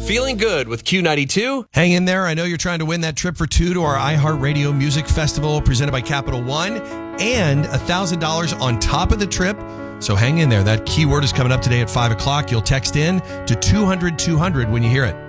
feeling good with Q92. Hang in there. I know you're trying to win that trip for two to our iHeartRadio Music Festival presented by Capital One and $1,000 on top of the trip. So hang in there. That keyword is coming up today at 5 o'clock. You'll text in to 200-200 when you hear it.